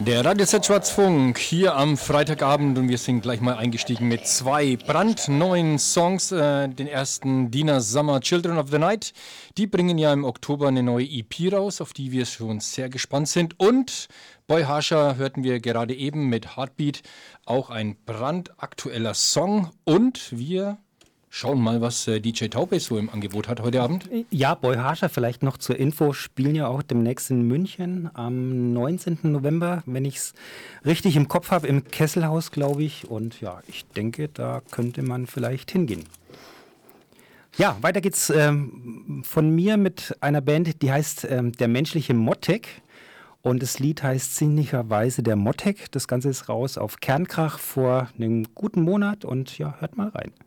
Der Radiosat Schwarzfunk hier am Freitagabend und wir sind gleich mal eingestiegen mit zwei brandneuen Songs. Den ersten Dina Summer, Children of the Night. Die bringen ja im Oktober eine neue EP raus, auf die wir schon sehr gespannt sind. Und Boy Harsha hörten wir gerade eben mit Heartbeat, auch ein brandaktueller Song. Und wir schauen mal, was DJ Taube so im Angebot hat heute Abend. Ja, Boy Harsha vielleicht noch zur Info, spielen ja auch demnächst in München am 19. November, wenn ich es richtig im Kopf habe, im Kesselhaus, glaube ich. Und ja, ich denke, da könnte man vielleicht hingehen. Ja, weiter geht's von mir mit einer Band, die heißt Der menschliche Mottek. Und das Lied heißt sinnlicherweise Der Mottek. Das Ganze ist raus auf Kernkrach vor einem guten Monat und ja, hört mal rein.